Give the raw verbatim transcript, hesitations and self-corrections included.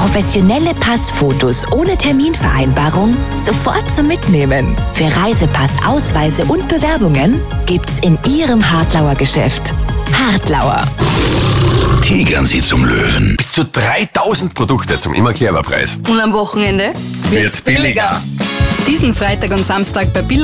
Professionelle Passfotos ohne Terminvereinbarung sofort zum Mitnehmen. Für Reisepass, Ausweise und Bewerbungen gibt's in Ihrem Hartlauer Geschäft. Hartlauer. Tigern Sie zum Löwen. Bis zu dreitausend Produkte zum immer Clever Preis. Und am Wochenende wird's billiger. Diesen Freitag und Samstag bei Billa